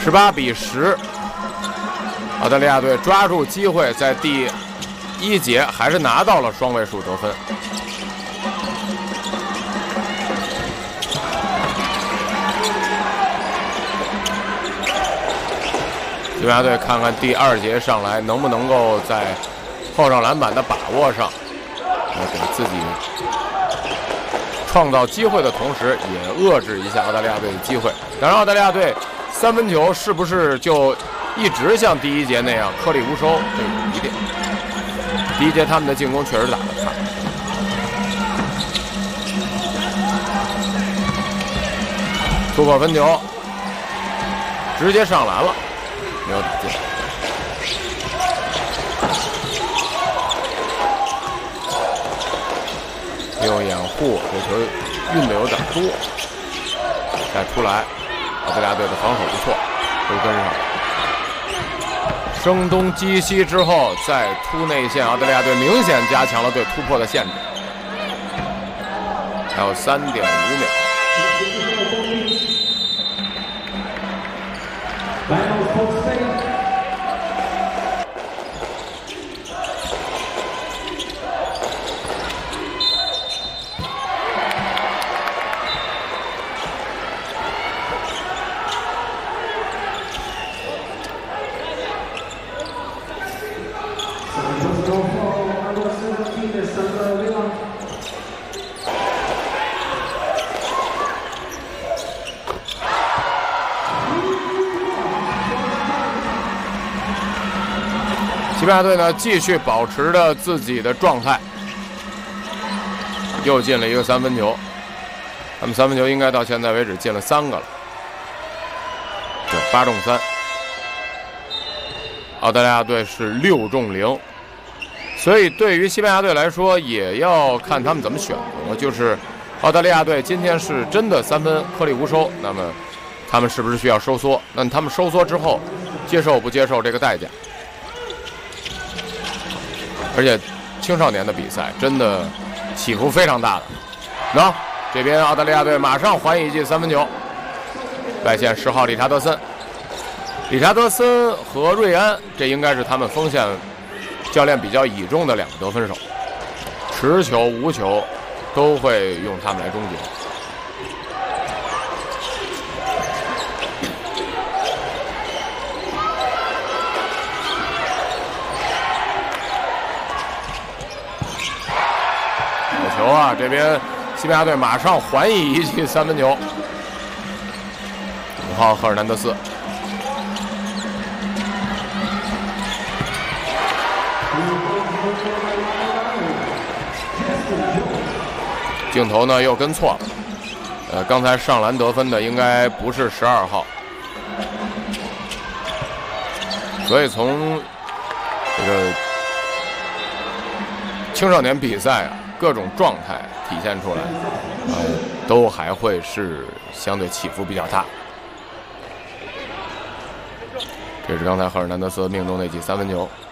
，18比10。澳大利亚队抓住机会，在第1节还是拿到了双位数得分。西班牙队看看第2节上来能不能够在后上篮板的把握上，给自己创造机会的同时，也遏制一下澳大利亚队的机会。当然，澳大利亚队3分球是不是就一直像第1节那样颗粒无收？这有一点。第1节他们的进攻确实打得差。突破分球，直接上篮了。没有打进，利用掩护，这球运的有点多，再出来，澳大利亚队的防守不错，都跟上。声东击西之后，再突内线，澳大利亚队明显加强了对突破的限制。还有3.5秒。西班牙队呢，继续保持着自己的状态，又进了一个3分球。他们3分球应该到现在为止进了3个了，对，8中3。澳大利亚队是6中0，所以对于西班牙队来说，也要看他们怎么选择。就是澳大利亚队今天是真的3分颗粒无收，那么他们是不是需要收缩？那他们收缩之后，接受不接受这个代价？而且青少年的比赛真的起伏非常大的。喏，这边澳大利亚队马上还一记3分球，外线10号理查德森。理查德森和瑞安，这应该是他们锋线教练比较倚重的2个得分手，持球无球都会用他们来终结。好球啊！这边西班牙队马上还以一记3分球。5号赫尔南德斯。镜头呢又跟错了，刚才上篮得分的应该不是12号，所以从这个青少年比赛啊，各种状态体现出来，都还会是相对起伏比较大。这是刚才赫尔南德斯命中那记3分球。